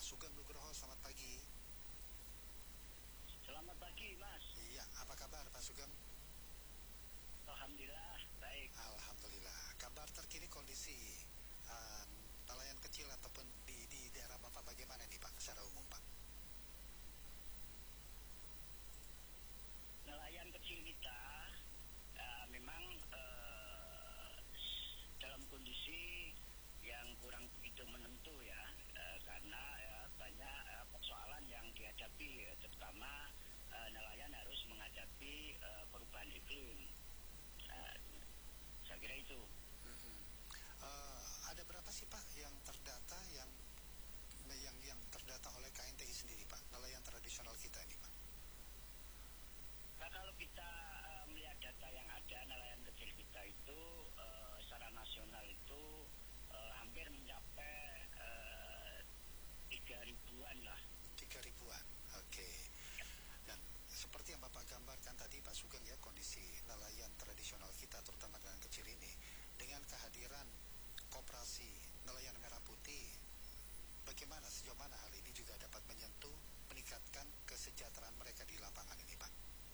Sugeng Nugroho. Selamat pagi. Selamat pagi, Mas. Iya, apa kabar Pak Sugeng? Alhamdulillah, baik. Alhamdulillah. Kabar terkini kondisi um, nelayan kecil ataupun di daerah Bapak bagaimana nih Pak, secara umum Pak? Nelayan kecil kita memang dalam kondisi yang kurang begitu menentu ya, karena ya, banyak persoalan yang dihadapi, terutama nelayan harus menghadapi perubahan iklim. Uh, saya kira itu. Mhm. Ada berapa sih Pak yang terdata yang terdata oleh KNTI sendiri Pak, nelayan tradisional kita ini Pak? Nah, kalau kita melihat data yang ada, nelayan kecil kita itu secara nasional itu hampir mencapai 3 ribuan lah. 3 ribuan, oke. Dan seperti yang Bapak gambarkan tadi Pak Sugeng ya, kondisi nelayan tradisional kita terutama nelayan kecil ini dengan kehadiran koperasi nelayan merah putih, bagaimana sejauh mana hal ini juga dapat menyentuh meningkatkan kesejahteraan mereka di lapangan ini Pak?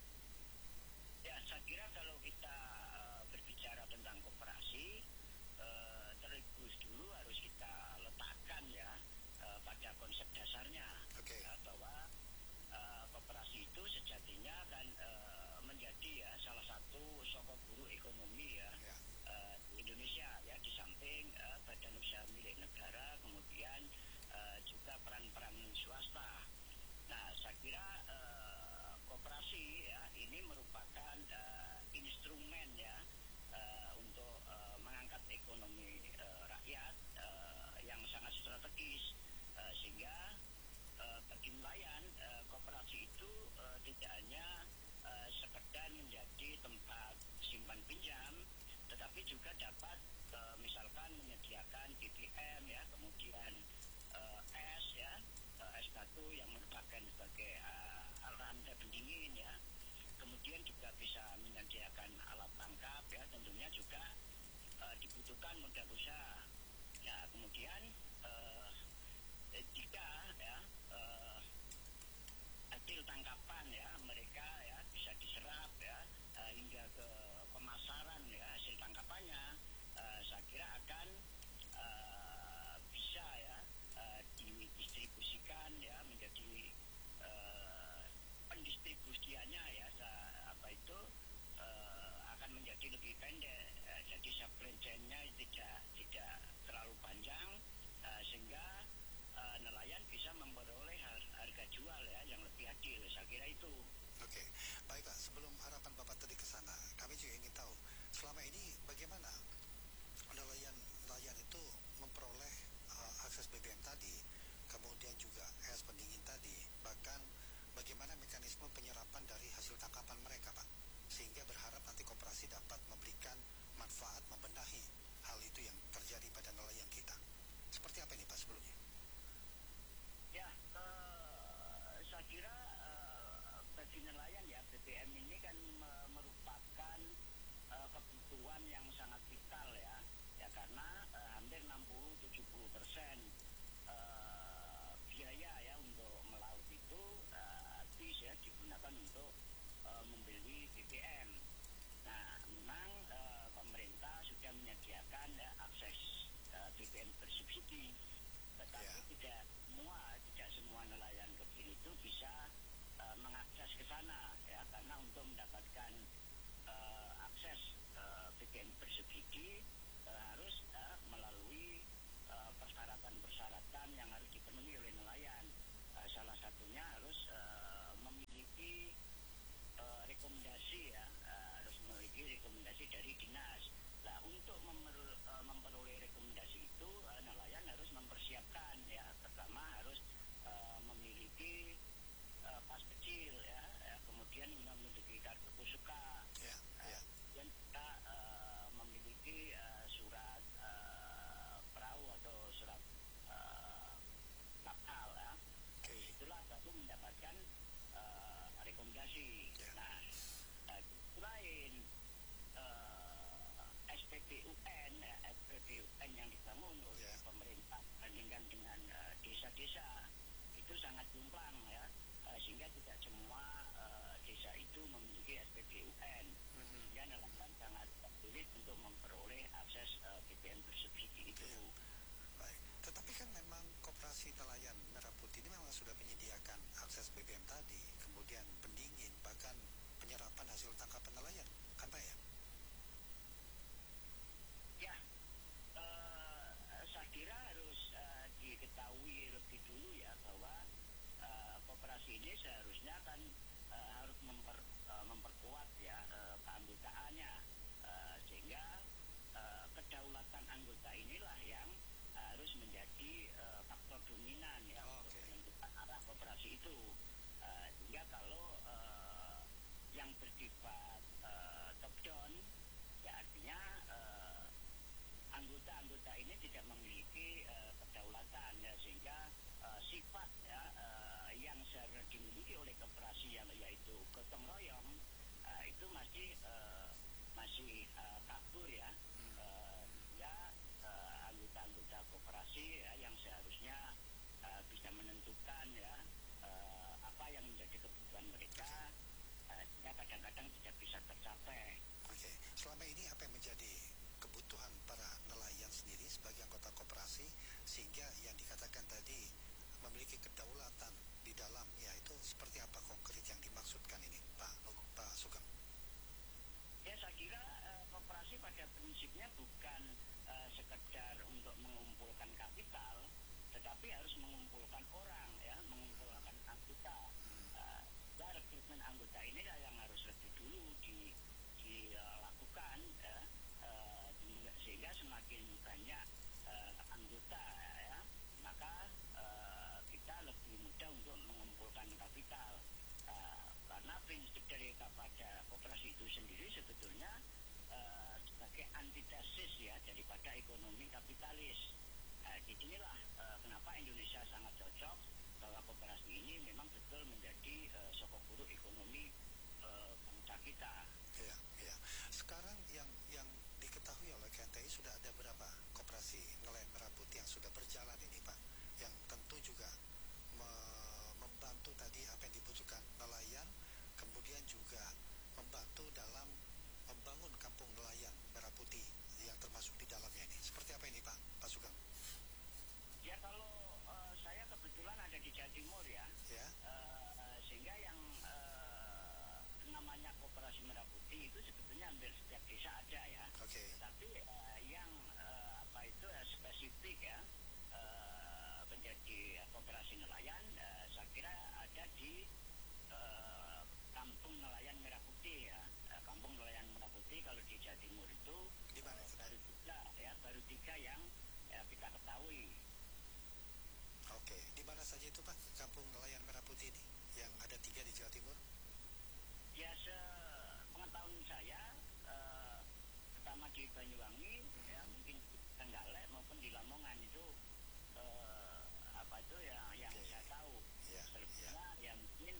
Ya, saya kira kalau kita berbicara tentang koperasi, terlebih dulu harus kita letakkan ya pada konsep dasarnya, Oke. ya, bahwa koperasi itu sejatinya kan menjadi ya salah satu sokok guru ekonomi ya, Ya. di Indonesia ya, di samping badan usaha milik negara, kemudian juga peran-peran swasta. Nah, saya kira koperasi ya ini merupakan instrumen ya untuk mengangkat ekonomi rakyat yang sangat strategis, sehingga bagi nelayan koperasi itu tidak hanya sekedar menjadi tempat simpan pinjam, tetapi juga dapat misalkan menyediakan BBM ya, kemudian es ya, es batu yang merupakan sebagai rantai pendingin ya, kemudian juga bisa menyediakan alat tangkap ya, tentunya juga dibutuhkan modal usaha. Nah, kemudian jika ya hasil tangkapan ya mereka ya bisa diserap ya hingga ke pemasaran ya hasil tangkapannya, saya kira akan bisa ya didistribusikan ya menjadi pendistribusiannya ya apa itu akan menjadi lebih pendek, jadi supply chain-nya tidak terlalu panjang, sehingga nelayan bisa memperoleh harga jual ya yang lebih adil. Saya kira itu. Oke, baik Pak. Sebelum harapan Bapak tadi ke sana, kami juga ingin tahu selama ini bagaimana nelayan itu memperoleh akses BBM tadi, kemudian juga es pendingin tadi, bahkan bagaimana mekanisme penyerapan dari hasil tangkapan mereka Pak, sehingga berharap nanti koperasi dapat memberikan manfaat membenahi hal itu yang terjadi pada nelayan kita. Seperti apa ini Pak sebelumnya? Ya, saya kira bagi nelayan ya BBM ini kan merupakan kebutuhan yang sangat vital ya, ya karena hampir 60-70% biaya ya untuk melaut itu habis ya digunakan untuk membeli BBM. Nah, memang pemerintah sudah menyediakan akses BBM bersubsidi, tetapi tidak semua nelayan kecil itu bisa mengakses ke sana ya, karena untuk mendapatkan akses BBM bersubsidi harus melalui persyaratan-persyaratan yang harus dipenuhi oleh nelayan. Salah satunya harus memiliki rekomendasi ya, harus memiliki rekomendasi dari dinas. Nah, untuk memperoleh rekomendasi itu nelayan harus mempersiapkan ya, pertama harus memiliki pas kecil ya, kemudian memiliki kartu kusuka, dan kita memiliki surat perahu atau surat kapal ya. Itulah baru mendapatkan rekomendasi. Nah, selain SPBUN ya, SPBUN yang dibangun oleh pemerintah bandingkan dengan desa-desa itu sangat jomplang ya, sehingga tidak semua desa itu memiliki SPBUN, sehingga nelayan sangat sulit untuk memperoleh akses BBM bersubsidi itu. Baik. Tetapi kan memang Koperasi Nelayan Merah Putih ini memang sudah menyediakan akses BBM tadi, kemudian pendingin, bahkan penyerapan hasil tangkapan nelayan, kan Pak ya? Ya, saya kira harus diketahui lebih dulu ya bahwa koperasi ini seharusnya kan harus memperkuat ya keanggotaannya, sehingga kedaulatan anggota inilah yang harus menjadi faktor dominan ya untuk menentukan arah koperasi itu. Sehingga kalau yang bersifat top down, ya artinya anggota-anggota ini tidak memiliki kedaulatan ya, sehingga sifat ya yang seharusnya dimiliki oleh koperasi yang yaitu gotong royong itu masih kabur ya. Ya anggota-anggota koperasi ya, yang seharusnya bisa menentukan ya apa yang menjadi kebutuhan mereka, ya kadang-kadang tidak bisa tercapai. Oke, selama ini apa yang menjadi kebutuhan para nelayan sendiri sebagai anggota koperasi sehingga yang dikatakan tadi memiliki kedaulatan di dalamnya itu seperti apa konkret yang dimaksudkan ini, Pak Sugeng? Ya saya kira koperasi pada prinsipnya bukan sekedar untuk mengumpulkan kapital, tetapi harus mengumpulkan orang ya, mengumpulkan anggota. Rekrutmen anggota inilah yang harus lebih dulu dilakukan ya, sehingga semakin banyak anggota ya, maka kita lebih mudah untuk mengumpulkan kapital. Karena prinsip dari pada koperasi itu sendiri sebetulnya sebagai antitesis ya daripada ekonomi kapitalis. Disinilah kenapa Indonesia sangat cocok bahwa koperasi ini memang betul menjadi sokok guru ekonomi bangsa kita. Iya, iya. Sekarang yang diketahui oleh KNTI sudah ada berapa koperasi nelayan merah putih yang sudah berjalan ini, Pak? Yang tentu juga membantu tadi apa yang dibutuhkan nelayan, kemudian juga membantu dalam membangun kampung nelayan merah putih yang termasuk di dalamnya ini. Seperti apa ini, Pak Sugeng? Ya kalau saya kebetulan ada di Jawa Timur ya, Ya. Sehingga yang namanya koperasi merah putih itu sebetulnya hampir setiap desa ada ya. Oke. Tapi yang spesifik ya menjadi koperasi nelayan, saya kira ada di Kampung Nelayan Merah Putih ya. Kampung Nelayan Merah Putih kalau di Jawa Timur itu Di mana itu, Pak? baru tiga yang kita ketahui. Oke, di mana saja itu, Pak, Kampung Nelayan Merah Putih ini yang ada 3 di Jawa Timur? Ya sepengetahuan saya pertama di Banyuwangi ya, mungkin di Trenggalek maupun di Lamongan itu apa itu ya yang saya tahu. Selebihnya ya mungkin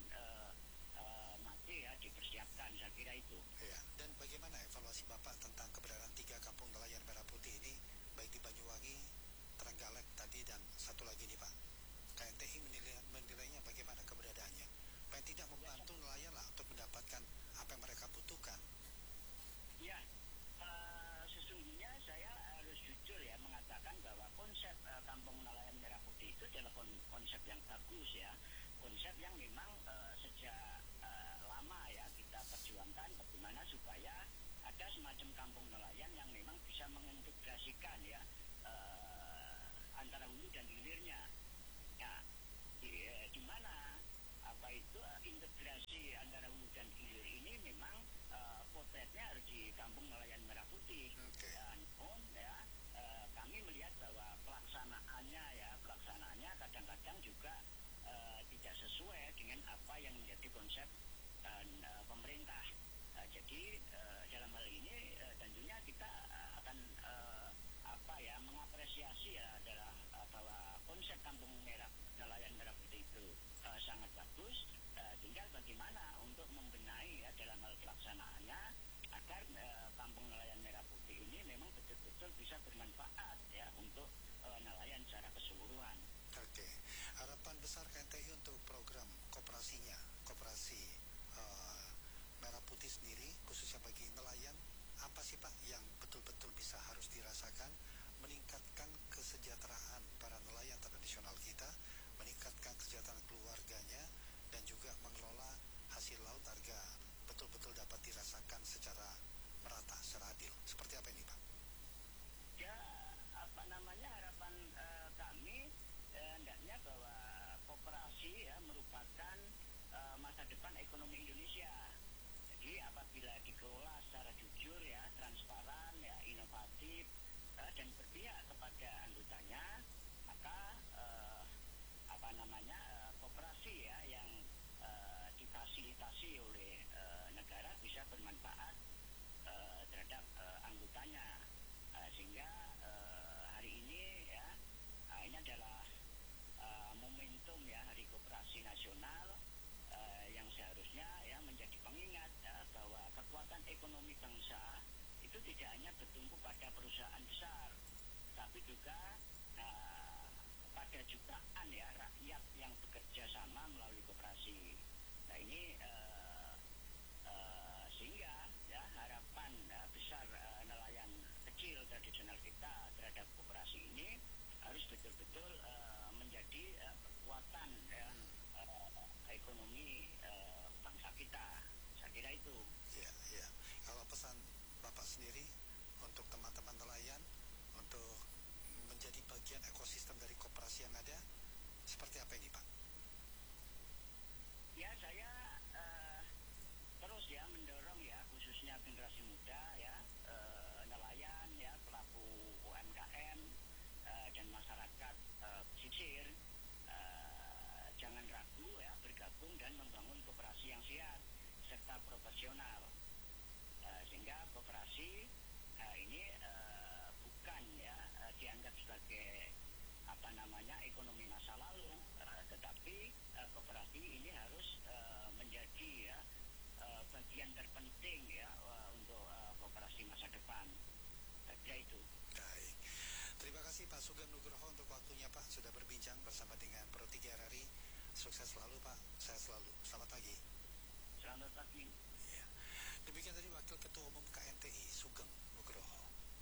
masih ya dipersiapkan, saya kira itu. Ya. Dan bagaimana evaluasi Bapak tentang keberadaan 3 kampung nelayan merah putih ini, baik di Banyuwangi, Trenggalek tadi, dan satu lagi nih, Pak? KNTI menilainya bagaimana keberadaannya? Paling tidak membantu nelayan lah untuk mendapatkan apa yang mereka butuhkan. Ya, sesungguhnya saya harus jujur ya mengatakan bahwa konsep Kampung Nelayan Merah Putih itu adalah konsep yang bagus ya, konsep yang memang sejak lama ya kita perjuangkan bagaimana supaya ada semacam kampung nelayan yang memang bisa mengintegrasikan ya antara hulu dan hilirnya. Ya, di mana apa itu integrasi antara hulu dan hilir ini memang potretnya harus di Kampung Nelayan Merah Putih. Dan kami melihat bahwa pelaksanaannya kadang-kadang juga tidak sesuai dengan apa yang menjadi konsep dan pemerintah. Jadi dalam hal ini tentunya kita akan mengapresiasi ya adalah bahwa konsep Kampung Nelayan Merah Putih itu sangat bagus. Tinggal bagaimana untuk membenahi ya dalam hal pelaksanaannya agar Kampung Nelayan Merah Putih ini memang betul-betul bisa bermanfaat ya untuk nelayan secara keseluruhan. Oke, harapan besar KNTI untuk program koperasinya, koperasi eh, Merah Putih sendiri, khususnya bagi nelayan, apa sih Pak yang betul-betul bisa harus dirasakan, meningkatkan kesejahteraan para nelayan tradisional kita, meningkatkan kesejahteraan keluarganya, dan juga mengelola hasil laut agar betul-betul dapat dirasakan secara merata, secara adil. Seperti apa ini Pak? Ya, apa namanya, harapan kami hendaknya bahwa koperasi ya merupakan masa depan ekonomi Indonesia. Jadi apabila dikelola secara jujur ya, transparan ya, inovatif dan berpihak kepada anggotanya, maka apa namanya, koperasi ya yang difasilitasi oleh negara bisa bermanfaat terhadap anggotanya. Sehingga hari ini ya, ini adalah momentum ya, Hari Koperasi Nasional, yang seharusnya ya menjadi pengingat bahwa kekuatan ekonomi bangsa itu tidak hanya bertumpu pada perusahaan besar, tapi juga pada jutaan ya rakyat yang bekerja sama melalui koperasi. Nah ini sehingga ya harapan besar nelayan kecil tradisional kita terhadap koperasi ini harus betul-betul menjadi kekuatan ya, ekonomi bangsa kita. Saya kira itu. Ya, ya. Kalau pesan Bapak sendiri untuk teman-teman nelayan untuk menjadi bagian ekosistem dari koperasi yang ada, seperti apa ini Pak? Ya saya terus ya mendorong ya, khususnya generasi muda ya, nelayan ya, pelaku UMKM dan masyarakat pesisir, jangan ragu ya bergabung dan membangun koperasi yang sehat serta profesional, sehingga koperasi ini bukan ya dianggap sebagai apa namanya ekonomi masa lalu, tetapi koperasi ini harus menjadi ya bagian terpenting ya untuk koperasi masa depan. Saya kira itu. Baik. Terima kasih Pak Sugeng Nugroho untuk waktunya Pak, sudah berbincang bersama dengan Pro 3 RRI. Sukses selalu Pak, sehat selalu. Selamat pagi. Selamat pagi. Ya. Demikian tadi Wakil Ketua Umum KNTI Sugeng Nugroho.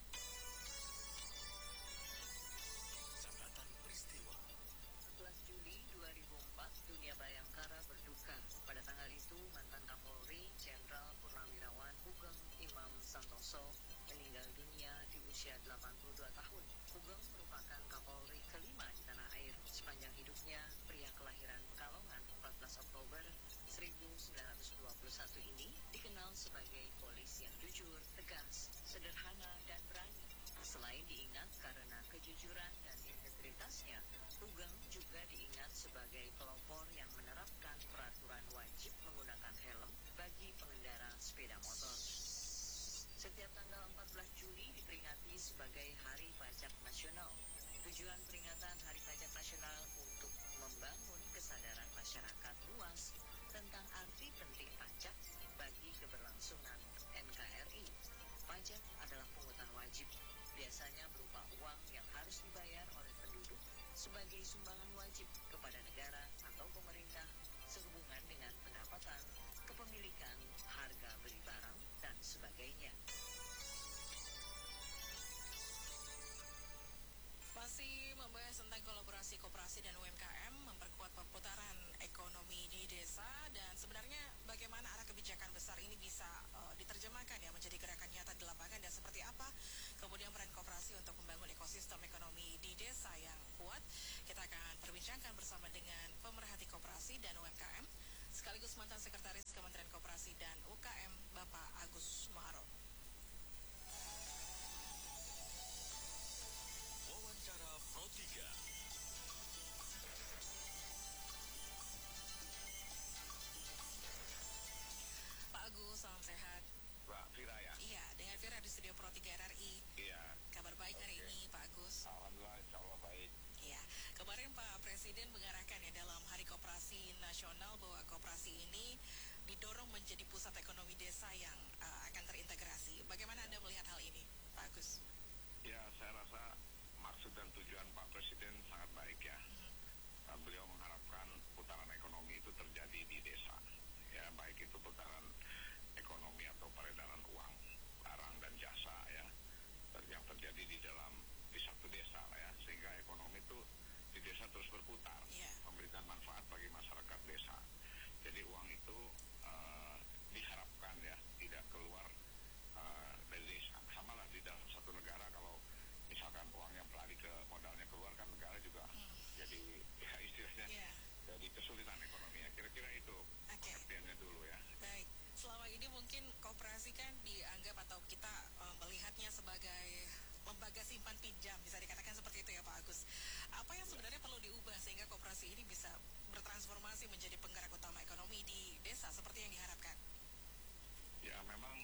Catatan peristiwa 11 Juli 2004, dunia bayangkara berduka. Pada tanggal itu, mantan Kapolri Jenderal Purnawirawan Sugeng Imam Santoso meninggal dunia di usia 82 tahun. Sugeng merupakan Kapolri kelima di tanah air. Sepanjang hidupnya, pria kelahiran Pekalongan 14 Oktober 1921 ini dikenal sebagai polisi yang jujur, tegas, sederhana, dan berani. Selain diingat karena kejujuran dan integritasnya, Sugeng juga diingat sebagai pelopor yang menerapkan peraturan wajib menggunakan helm bagi pengendara sepeda motor. Setiap tanggal 14 Juli diperingati sebagai Hari Pajak Nasional. Tujuan peringatan Hari Pajak Nasional untuk membangun kesadaran masyarakat luas tentang arti penting pajak bagi keberlangsungan NKRI. Pajak adalah pungutan wajib, biasanya berupa uang yang harus dibayar oleh penduduk sebagai sumbangan wajib kepada negara atau pemerintah sehubungan dengan pendapatan, kepemilikan, harga beli barang, dan sebagainya. Masih membahas tentang kolaborasi koperasi dan UMKM memperkuat perputaran ekonomi di desa, dan sebenarnya bagaimana arah kebijakan besar ini bisa diterjemahkan ya menjadi gerakan nyata di lapangan, dan seperti apa kemudian peran koperasi untuk membangun ekosistem ekonomi di desa yang kuat. Kita akan perbincangkan bersama dengan pemerhati koperasi dan UMKM sekaligus mantan sekretaris Kementerian Koperasi dan UKM Bapak Agus Muharrem. Wawancara Pro 3 Pak Agus, salam sehat. Mbak Vira ya? Iya, dengan Vira di studio Pro 3 RRI. Iya. Kabar baik hari ini Pak Agus? Alhamdulillah, insya Allah baik. Iya, kemarin Pak Presiden mengarahkan ya dalam Hari Koperasi Nasional bahwa koperasi ini didorong menjadi pusat ekonomi desa yang akan terintegrasi. Bagaimana Anda melihat hal ini, Pak Agus? Ya, saya rasa maksud dan tujuan Pak Presiden sangat baik ya. baik itu putaran ekonomi atau peredaran uang, barang dan jasa ya, yang terjadi di satu desa lah ya, sehingga ekonomi itu di desa terus berputar, memberikan manfaat bagi masyarakat desa. Jadi uang itu diharapkan ya tidak keluar dari desa. Sama lah di dalam satu negara, kalau misalkan uangnya pelari ke modalnya keluar, kan negara juga jadi ya istilahnya jadi kesulitan ekonominya. Kira-kira itu pengertiannya dulu ya. Baik, selama ini mungkin koperasi kan dianggap atau kita melihatnya sebagai lembaga simpan pinjam, bisa dikatakan seperti itu ya Pak Agus. Apa yang sebenarnya perlu diubah sehingga koperasi ini bisa bertransformasi menjadi penggerak utama ekonomi di desa seperti yang diharapkan? Ya memang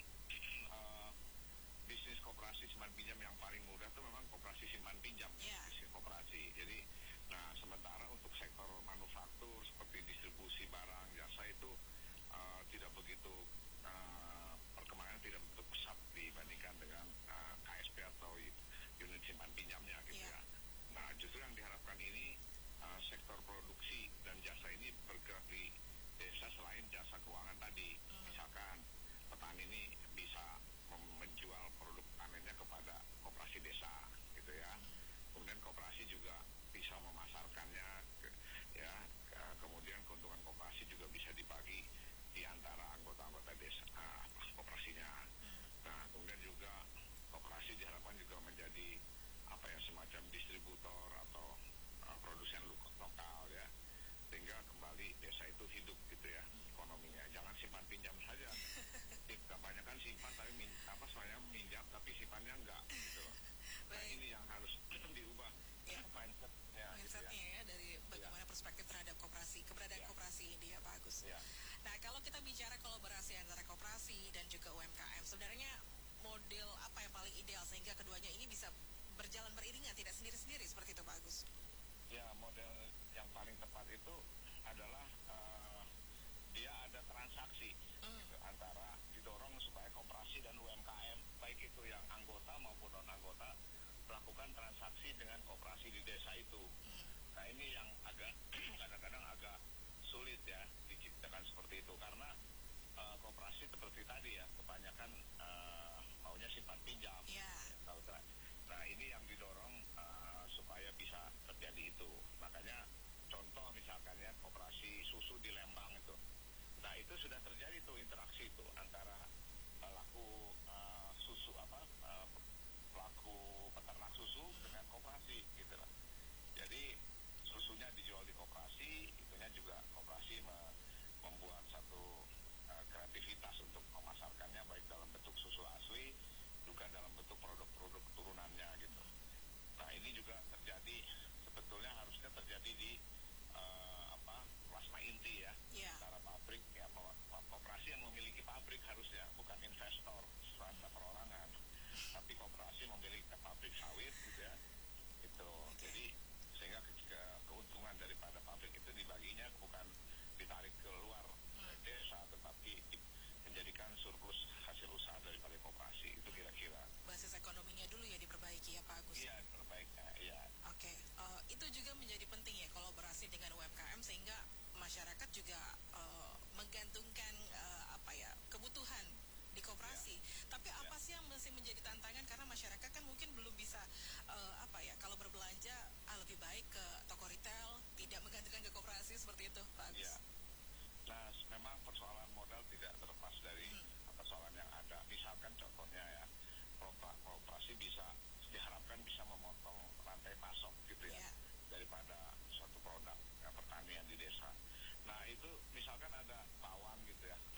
bisnis koperasi simpan pinjam yang paling mudah itu memang koperasi simpan pinjam, bisnis koperasi. Jadi, nah sementara untuk sektor manufaktur seperti distribusi barang jasa itu tidak begitu perkembangannya tidak begitu pesat dibandingkan dengan KSP atau unit simpan pinjamnya gitu ya. Nah justru yang diharapkan ini sektor produksi dan jasa ini bergerak di desa selain jasa keuangan tadi. Misalkan petani ini bisa menjual produk panennya kepada koperasi desa gitu ya. Kemudian koperasi juga bisa memasarkannya ya. Kemudian keuntungan koperasi juga bisa dibagi di antara anggota-anggota desa koperasinya. Nah kemudian juga koperasi diharapkan juga menjadi semacam distributor atau produsen lokal ya, sehingga kembali desa itu hidup gitu ya ekonominya. Jangan simpan pinjam saja. Kebanyakan simpan tapi soalnya minjam tapi simpannya enggak gitu. Nah ini yang harus diubah mindsetnya gitu ya. Dari bagaimana perspektif terhadap koperasi, keberadaan koperasi ini ya Pak Agus. Nah kalau kita bicara kolaborasi antara koperasi dan juga UMKM, sebenarnya model apa yang paling ideal sehingga keduanya ini bisa berjalan beriringan, tidak sendiri-sendiri seperti itu Pak Agus? Ya model yang paling tepat itu adalah dia ada transaksi gitu, antara didorong supaya koperasi dan UMKM baik itu yang anggota maupun non anggota melakukan transaksi dengan koperasi di desa itu. Nah ini yang agak kadang-kadang agak sulit ya diciptakan seperti itu, karena koperasi seperti tadi ya kebanyakan maunya simpan pinjam. Nah ini yang didorong supaya bisa terjadi itu. Makanya contoh misalkan ya koperasi susu di Lembang itu. Nah itu sudah terjadi tuh interaksi itu antara pelaku susu pelaku peternak susu dengan koperasi gitu lah. Jadi susunya dijual di koperasi, itunya juga koperasi membuat satu kreativitas untuk memasarkannya baik dalam bentuk susu asli juga dalam bentuk produk-produk turunannya gitu. Nah ini juga terjadi, sebetulnya harusnya terjadi di plasma inti ya, antara pabrik ya, koperasi yang memiliki pabrik harusnya, bukan investor swasta perorangan, tapi koperasi memiliki pabrik sawit gitu ya, itu. Jadi sehingga keuntungan daripada pabrik itu dibaginya bukan ditarik keluar desa, tetapi menjadikan surplus hasil usaha daripada koperasi. Itu kira-kira basis ekonominya dulu ya diperbaiki ya Pak Agus? Iya, diperbaiki ya. Oke, itu juga menjadi penting ya kolaborasi dengan UMKM sehingga masyarakat juga menggantungkan kebutuhan di koperasi. Tapi apa sih yang masih menjadi tantangan, karena masyarakat kan mungkin belum bisa kalau berbelanja lebih baik ke toko retail, tidak menggantungkan ke koperasi seperti itu Pak Agus? Nah memang persoalan modal tidak terlepas dari persoalan yang ada. Misalkan contohnya ya, koperasi diharapkan bisa memotong rantai pasok gitu ya, daripada suatu produk pertanian di desa. Nah itu misalkan ada bawang gitu ya,